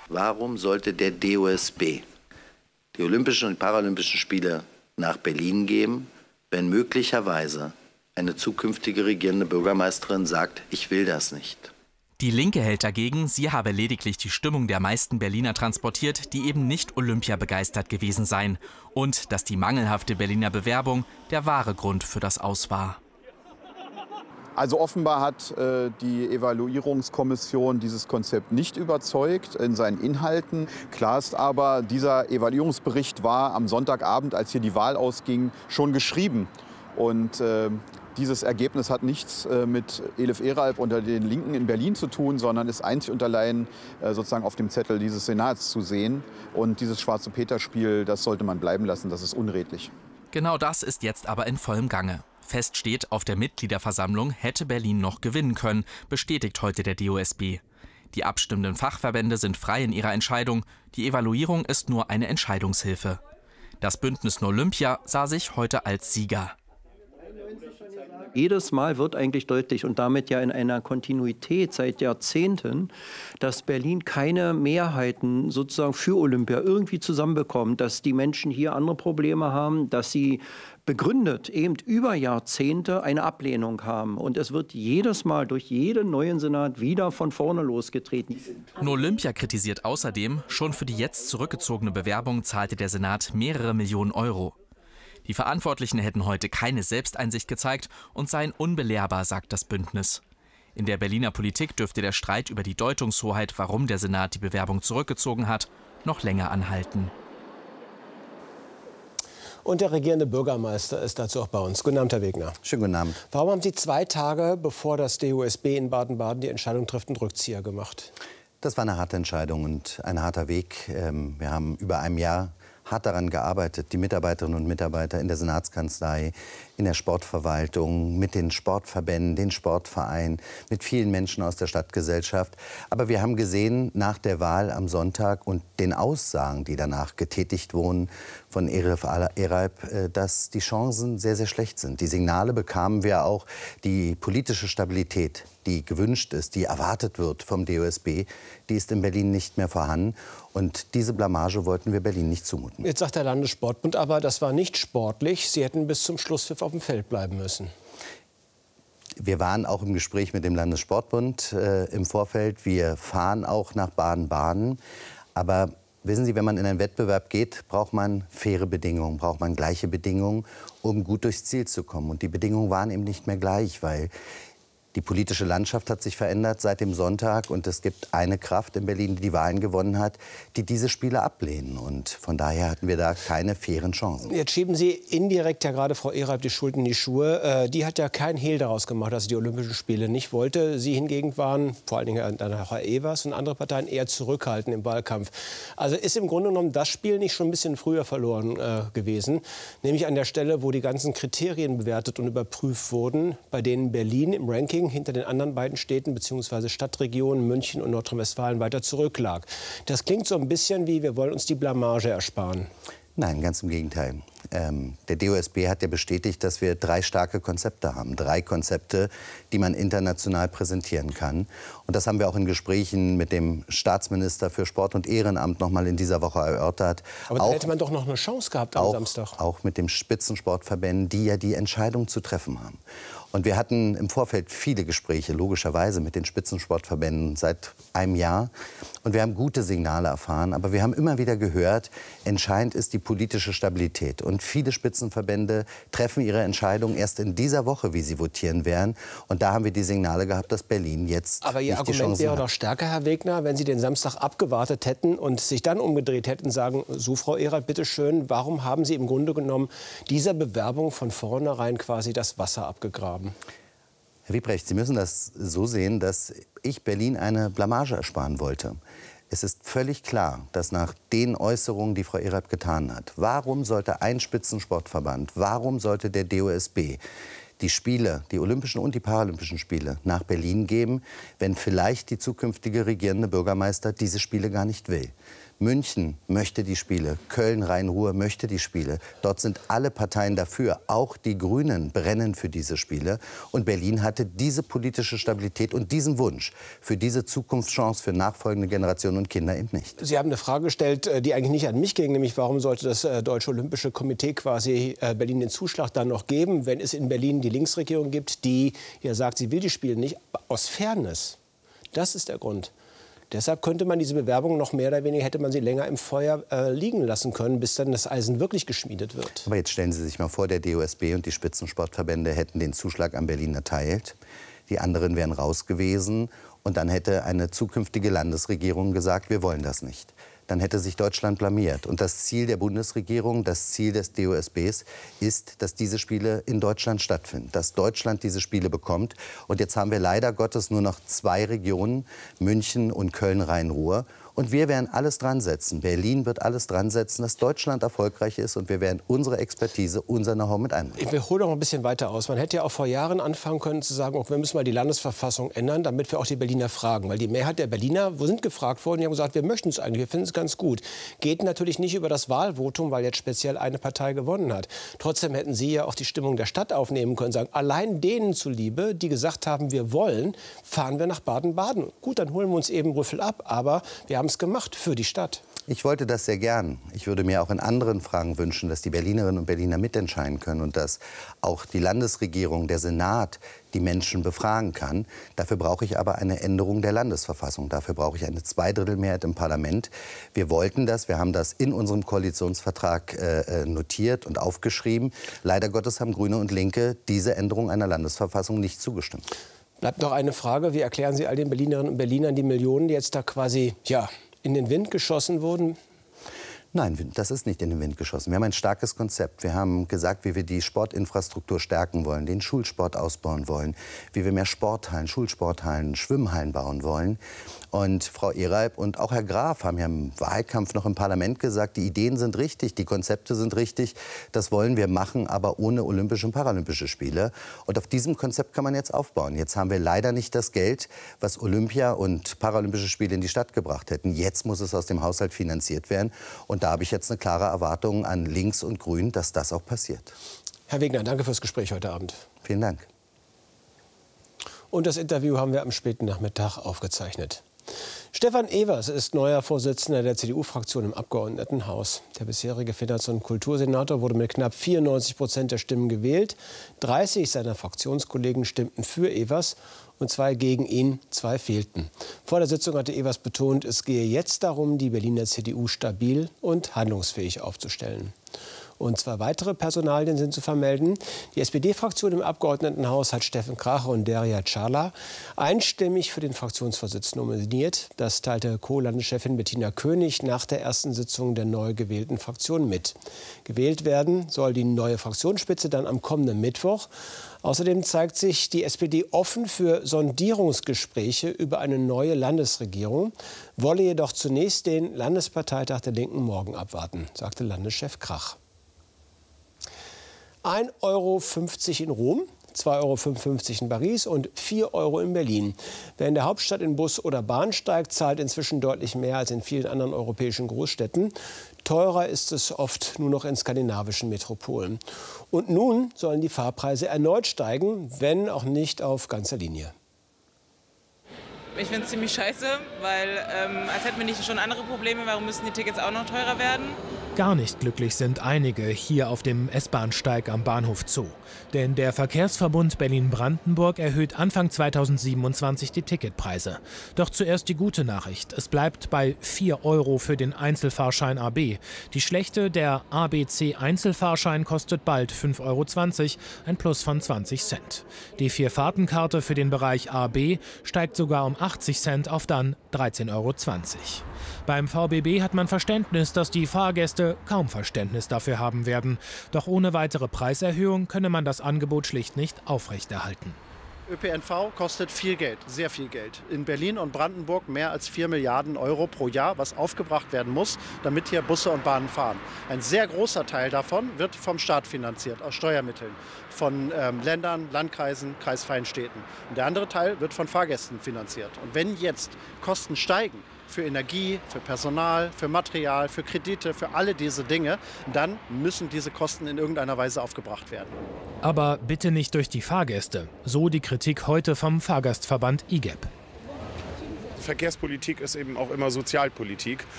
Warum sollte der DOSB die Olympischen und Paralympischen Spiele nach Berlin geben, wenn möglicherweise eine zukünftige regierende Bürgermeisterin sagt, ich will das nicht? Die Linke hält dagegen, sie habe lediglich die Stimmung der meisten Berliner transportiert, die eben nicht Olympia begeistert gewesen seien. Und dass die mangelhafte Berliner Bewerbung der wahre Grund für das Aus war. Also offenbar hat die Evaluierungskommission dieses Konzept nicht überzeugt in seinen Inhalten. Klar ist aber, dieser Evaluierungsbericht war am Sonntagabend, als hier die Wahl ausging, schon geschrieben. Und dieses Ergebnis hat nichts mit Elif Eralp unter den Linken in Berlin zu tun, sondern ist einzig und allein sozusagen auf dem Zettel dieses Senats zu sehen. Und dieses Schwarze-Peter-Spiel, das sollte man bleiben lassen, das ist unredlich. Genau das ist jetzt aber in vollem Gange. Fest steht, auf der Mitgliederversammlung hätte Berlin noch gewinnen können, bestätigt heute der DOSB. Die abstimmenden Fachverbände sind frei in ihrer Entscheidung. Die Evaluierung ist nur eine Entscheidungshilfe. Das Bündnis Olympia sah sich heute als Sieger. Jedes Mal wird eigentlich deutlich und damit ja in einer Kontinuität seit Jahrzehnten, dass Berlin keine Mehrheiten sozusagen für Olympia irgendwie zusammenbekommt, dass die Menschen hier andere Probleme haben, dass sie begründet eben über Jahrzehnte eine Ablehnung haben. Und es wird jedes Mal durch jeden neuen Senat wieder von vorne losgetreten. Olympia kritisiert außerdem, schon für die jetzt zurückgezogene Bewerbung zahlte der Senat mehrere Millionen Euro. Die Verantwortlichen hätten heute keine Selbsteinsicht gezeigt und seien unbelehrbar, sagt das Bündnis. In der Berliner Politik dürfte der Streit über die Deutungshoheit, warum der Senat die Bewerbung zurückgezogen hat, noch länger anhalten. Und der regierende Bürgermeister ist dazu auch bei uns. Guten Abend, Herr Wegner. Schönen guten Abend. Warum haben Sie 2 Tage, bevor das DOSB in Baden-Baden die Entscheidung trifft, einen Rückzieher gemacht? Das war eine harte Entscheidung und ein harter Weg. Wir haben über ein Jahr hart daran gearbeitet, die Mitarbeiterinnen und Mitarbeiter in der Senatskanzlei, in der Sportverwaltung, mit den Sportverbänden, den Sportvereinen, mit vielen Menschen aus der Stadtgesellschaft. Aber wir haben gesehen, nach der Wahl am Sonntag und den Aussagen, die danach getätigt wurden von Elif Eralp, dass die Chancen sehr, sehr schlecht sind. Die Signale bekamen wir auch, die politische Stabilität, die gewünscht ist, die erwartet wird vom DOSB, die ist in Berlin nicht mehr vorhanden. Und diese Blamage wollten wir Berlin nicht zumuten. Jetzt sagt der Landessportbund aber, das war nicht sportlich. Sie hätten bis zum Schlusspfiff auf dem Feld bleiben müssen. Wir waren auch im Gespräch mit dem Landessportbund im Vorfeld. Wir fahren auch nach Baden-Baden. Aber wissen Sie, wenn man in einen Wettbewerb geht, braucht man faire Bedingungen, braucht man gleiche Bedingungen, um gut durchs Ziel zu kommen. Und die Bedingungen waren eben nicht mehr gleich, weil die politische Landschaft hat sich verändert seit dem Sonntag und es gibt eine Kraft in Berlin, die die Wahlen gewonnen hat, die diese Spiele ablehnen. Und von daher hatten wir da keine fairen Chancen. Jetzt schieben Sie indirekt ja gerade Frau Eralp die Schuld in die Schuhe. Die hat ja keinen Hehl daraus gemacht, dass sie die Olympischen Spiele nicht wollte. Sie hingegen waren, vor allen Dingen Herr Evers und andere Parteien, eher zurückhaltend im Wahlkampf. Also ist im Grunde genommen das Spiel nicht schon ein bisschen früher verloren gewesen? Nämlich an der Stelle, wo die ganzen Kriterien bewertet und überprüft wurden, bei denen Berlin im Ranking hinter den anderen beiden Städten bzw. Stadtregionen München und Nordrhein-Westfalen weiter zurücklag. Das klingt so ein bisschen wie, wir wollen uns die Blamage ersparen. Nein, ganz im Gegenteil. Der DOSB hat ja bestätigt, dass wir 3 starke Konzepte haben. 3 Konzepte, die man international präsentieren kann. Und das haben wir auch in Gesprächen mit dem Staatsminister für Sport und Ehrenamt noch mal in dieser Woche erörtert. Aber da hätte man doch noch eine Chance gehabt am Samstag. Auch mit den Spitzensportverbänden, die ja die Entscheidung zu treffen haben. Und wir hatten im Vorfeld viele Gespräche, logischerweise, mit den Spitzensportverbänden seit einem Jahr. Und wir haben gute Signale erfahren. Aber wir haben immer wieder gehört, entscheidend ist die politische Stabilität. Und viele Spitzenverbände treffen ihre Entscheidung erst in dieser Woche, wie sie votieren werden. Und da haben wir die Signale gehabt, dass Berlin jetzt aber Ihr nicht die Argument Chancen wäre hat. doch stärker, Herr Wegner, wenn Sie den Samstag abgewartet hätten und sich dann umgedreht hätten und sagen, so Frau Eralp, bitte schön, warum haben Sie im Grunde genommen dieser Bewerbung von vornherein quasi das Wasser abgegraben? Herr Wiebrecht, Sie müssen das so sehen, dass ich Berlin eine Blamage ersparen wollte. Es ist völlig klar, dass nach den Äußerungen, die Frau Eralp getan hat, warum sollte ein Spitzensportverband, warum sollte der DOSB die Spiele, die Olympischen und die Paralympischen Spiele, nach Berlin geben, wenn vielleicht die zukünftige regierende Bürgermeister diese Spiele gar nicht will? München möchte die Spiele, Köln, Rhein-Ruhr möchte die Spiele. Dort sind alle Parteien dafür. Auch die Grünen brennen für diese Spiele. Und Berlin hatte diese politische Stabilität und diesen Wunsch für diese Zukunftschance für nachfolgende Generationen und Kinder eben nicht. Sie haben eine Frage gestellt, die eigentlich nicht an mich ging, nämlich warum sollte das Deutsche Olympische Komitee quasi Berlin den Zuschlag dann noch geben, wenn es in Berlin die Linksregierung gibt, die ja sagt, sie will die Spiele nicht, aus Fairness. Das ist der Grund. Deshalb könnte man diese Bewerbung noch mehr oder weniger, hätte man sie länger im Feuer liegen lassen können, bis dann das Eisen wirklich geschmiedet wird. Aber jetzt stellen Sie sich mal vor, der DOSB und die Spitzensportverbände hätten den Zuschlag an Berlin erteilt. Die anderen wären raus gewesen. Und dann hätte eine zukünftige Landesregierung gesagt, wir wollen das nicht. Dann hätte sich Deutschland blamiert. Und das Ziel der Bundesregierung, das Ziel des DOSBs ist, dass diese Spiele in Deutschland stattfinden, dass Deutschland diese Spiele bekommt. Und jetzt haben wir leider Gottes nur noch 2 Regionen, München und Köln-Rhein-Ruhr. Und wir werden alles dran setzen, Berlin wird alles dran setzen, dass Deutschland erfolgreich ist. Und wir werden unsere Expertise, unser Know-how mit einbringen. Wir holen noch ein bisschen weiter aus. Man hätte ja auch vor Jahren anfangen können zu sagen, wir müssen mal die Landesverfassung ändern, damit wir auch die Berliner fragen. Weil die Mehrheit der Berliner, wo sind gefragt worden, die haben gesagt, wir möchten es eigentlich, wir finden es ganz gut. Geht natürlich nicht über das Wahlvotum, weil jetzt speziell eine Partei gewonnen hat. Trotzdem hätten Sie ja auch die Stimmung der Stadt aufnehmen können, sagen, allein denen zuliebe, die gesagt haben, wir wollen, fahren wir nach Baden-Baden. Gut, dann holen wir uns eben Rüffel ab, aber wir haben es gemacht für die Stadt. Ich wollte das sehr gern. Ich würde mir auch in anderen Fragen wünschen, dass die Berlinerinnen und Berliner mitentscheiden können und dass auch die Landesregierung, der Senat die Menschen befragen kann. Dafür brauche ich aber eine Änderung der Landesverfassung. Dafür brauche ich eine Zweidrittelmehrheit im Parlament. Wir wollten das, wir haben das in unserem Koalitionsvertrag notiert und aufgeschrieben. Leider Gottes haben Grüne und Linke diese Änderung einer Landesverfassung nicht zugestimmt. Bleibt noch eine Frage. Wie erklären Sie all den Berlinerinnen und Berlinern die Millionen, die jetzt da quasi in den Wind geschossen wurden? Nein, das ist nicht in den Wind geschossen. Wir haben ein starkes Konzept. Wir haben gesagt, wie wir die Sportinfrastruktur stärken wollen, den Schulsport ausbauen wollen, wie wir mehr Sporthallen, Schulsporthallen, Schwimmhallen bauen wollen. Und Frau Ereib und auch Herr Graf haben ja im Wahlkampf noch im Parlament gesagt, die Ideen sind richtig, die Konzepte sind richtig, das wollen wir machen, aber ohne Olympische und Paralympische Spiele. Und auf diesem Konzept kann man jetzt aufbauen. Jetzt haben wir leider nicht das Geld, was Olympia und Paralympische Spiele in die Stadt gebracht hätten. Jetzt muss es aus dem Haushalt finanziert werden. Und da habe ich jetzt eine klare Erwartung an Links und Grün, dass das auch passiert. Herr Wegner, danke fürs Gespräch heute Abend. Vielen Dank. Und das Interview haben wir am späten Nachmittag aufgezeichnet. Stefan Evers ist neuer Vorsitzender der CDU-Fraktion im Abgeordnetenhaus. Der bisherige Finanz- und Kultursenator wurde mit knapp 94% der Stimmen gewählt. 30 seiner Fraktionskollegen stimmten für Evers und 2 gegen ihn, 2 fehlten. Vor der Sitzung hatte Evers betont, es gehe jetzt darum, die Berliner CDU stabil und handlungsfähig aufzustellen. Und 2 weitere Personalien sind zu vermelden. Die SPD-Fraktion im Abgeordnetenhaus hat Steffen Kracher und Derya Çağlar einstimmig für den Fraktionsvorsitz nominiert. Das teilte Co-Landeschefin Bettina König nach der ersten Sitzung der neu gewählten Fraktion mit. Gewählt werden soll die neue Fraktionsspitze dann am kommenden Mittwoch. Außerdem zeigt sich die SPD offen für Sondierungsgespräche über eine neue Landesregierung, wolle jedoch zunächst den Landesparteitag der Linken morgen abwarten, sagte Landeschef Krach. 1,50 € in Rom, 2,55 € in Paris und 4 € in Berlin. Wer in der Hauptstadt in Bus oder Bahn steigt, zahlt inzwischen deutlich mehr als in vielen anderen europäischen Großstädten. Teurer ist es oft nur noch in skandinavischen Metropolen. Und nun sollen die Fahrpreise erneut steigen, wenn auch nicht auf ganzer Linie. Ich finde es ziemlich scheiße, weil als hätten wir nicht schon andere Probleme, warum müssen die Tickets auch noch teurer werden? Gar nicht glücklich sind einige hier auf dem S-Bahn-Steig am Bahnhof Zoo. Denn der Verkehrsverbund Berlin-Brandenburg erhöht Anfang 2027 die Ticketpreise. Doch zuerst die gute Nachricht. Es bleibt bei 4 € für den Einzelfahrschein AB. Die schlechte, der ABC-Einzelfahrschein, kostet bald 5,20 €, ein Plus von 20 Cent. Die 4-Fahrtenkarte für den Bereich AB steigt sogar um 80 Cent auf dann 13,20 €. Beim VBB hat man Verständnis, dass die Fahrgäste kaum Verständnis dafür haben werden. Doch ohne weitere Preiserhöhung könne man das Angebot schlicht nicht aufrechterhalten. ÖPNV kostet viel Geld, sehr viel Geld. In Berlin und Brandenburg mehr als 4 Milliarden € pro Jahr, was aufgebracht werden muss, damit hier Busse und Bahnen fahren. Ein sehr großer Teil davon wird vom Staat finanziert, aus Steuermitteln, von Ländern, Landkreisen, kreisfreien Städten. Und der andere Teil wird von Fahrgästen finanziert. Und wenn jetzt Kosten steigen, für Energie, für Personal, für Material, für Kredite, für alle diese Dinge, dann müssen diese Kosten in irgendeiner Weise aufgebracht werden. Aber bitte nicht durch die Fahrgäste. So die Kritik heute vom Fahrgastverband IGEP. Verkehrspolitik ist eben auch immer Sozialpolitik.